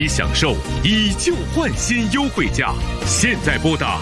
享受以旧换新优惠价，现在拨打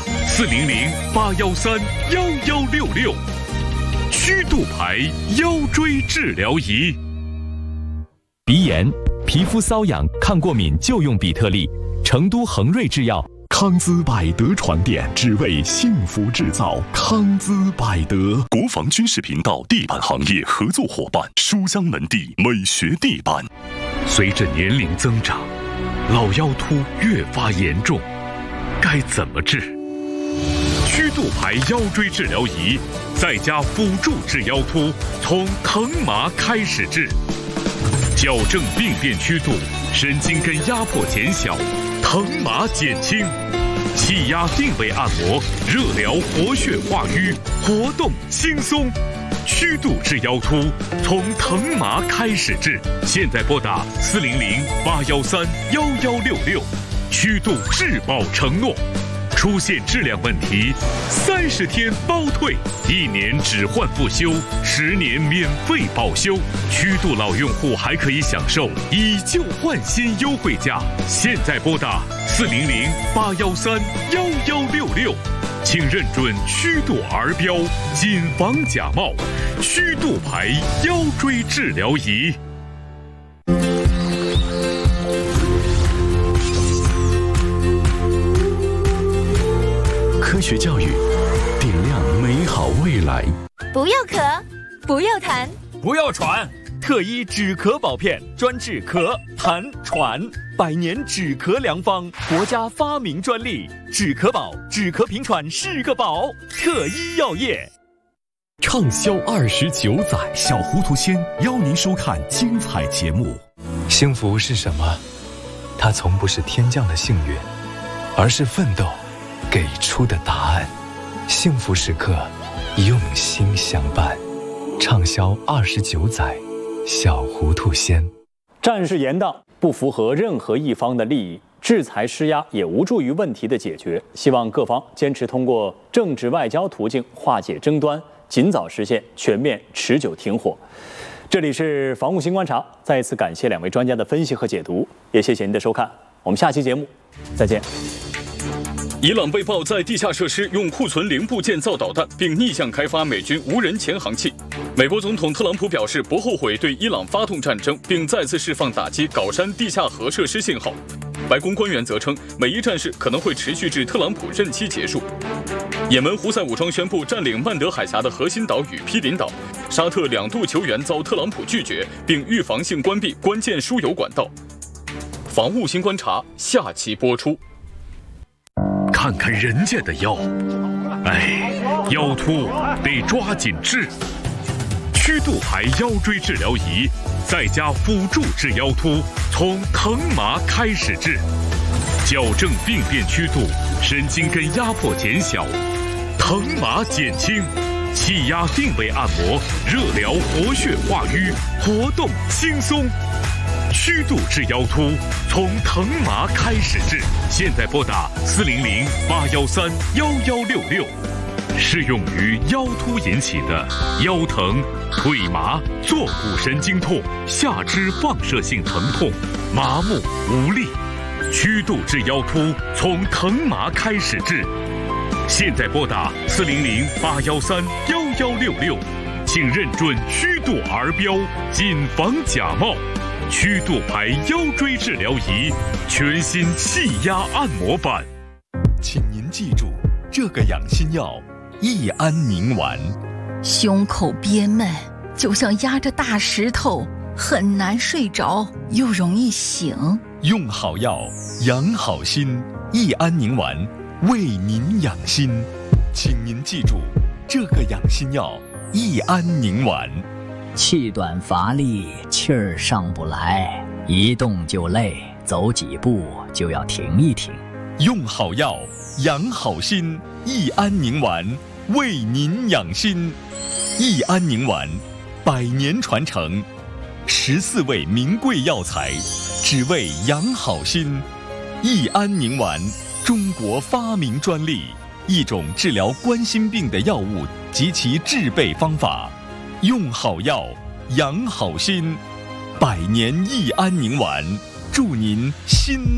400-813-1166。曲度牌腰椎治疗仪。 鼻炎、皮肤瘙痒、抗过敏就用比特利。成都恒瑞制药。 康姿百德床垫，只为幸福制造。康姿百德，国防军事频道地板行业合作伙伴，书香门第美学地板。 随着年龄增长，老腰突越发严重，该怎么治？曲度牌腰椎治疗仪，在家辅助治腰突，从疼麻开始治，矫正病变曲度，神经根压迫减小，疼麻减轻，气压定位按摩，热疗活血化瘀，活动轻松。曲度治腰突，从疼麻开始治。现在拨打400-813-1166。曲度质保承诺，出现质量问题，30天包退，1年只换不修，10年免费保修。曲度老用户还可以享受以旧换新优惠价。现在拨打400-813-1166。请认准曲度儿标，谨防假冒。曲度牌腰椎治疗仪。 科学教育，点亮美好未来。 不要咳，不要痰， 不要喘。特一止咳宝片，专治咳、痰、喘，100年止咳良方，国家发明专利。止咳宝，止咳平喘是个宝。特一药业。 畅销29载，小糊涂仙邀您收看精彩节目。 幸福是什么？它从不是天降的幸运，而是奋斗给出的答案。幸福时刻，用心相伴。畅销29载，小糊涂仙。 战事严当，不符合任何一方的利益，制裁施压也无助于问题的解决。希望各方坚持通过政治外交途径化解争端，尽早实现全面持久停火。这里是防务新观察，再一次感谢2位专家的分析和解读，也谢谢您的收看。我们下期节目再见。 伊朗被曝在地下设施用库存零部件造导弹，并逆向开发美军无人潜航器。美国总统特朗普表示不后悔对伊朗发动战争，并再次释放打击搞山地下核设施信号。白宫官员则称，美伊战事可能会持续至特朗普任期结束。也门胡塞武装宣布占领曼德海峡的核心岛屿毗邻岛。沙特2度求援遭特朗普拒绝，并预防性关闭关键输油管道。防务新观察下期播出。 看看人家的腰，哎，腰突得抓紧治。曲度牌腰椎治疗仪，在家辅助治腰突，从疼麻开始治，矫正病变曲度，神经根压迫减小，疼麻减轻，气压定位按摩，热疗活血化瘀，活动轻松。曲度治腰突，从疼麻开始治。现在拨打400-813-1166。适用于腰突引起的腰疼、腿麻、坐骨神经痛、下肢放射性疼痛、麻木无力。曲度治腰突，从疼麻开始治。现在拨打400-813-1166。请认准曲度儿标，谨防假冒。曲度牌腰椎治疗仪，全新气压按摩版。 请您记住，这个养心药益安宁丸。 胸口憋闷，就像压着大石头，很难睡着，又容易醒。 用好药，养好心，益安宁丸为您养心。请您记住，这个养心药益安宁丸。 气短乏力，气儿上不来，一动就累，走几步就要停一停。 用好药，养好心，益安宁丸为您养心。益安宁丸100年传承，14味名贵药材，只为养好心。益安宁丸，中国发明专利，一种治疗冠心病的药物及其制备方法。用好药，养好心，100年益安宁丸， 祝您心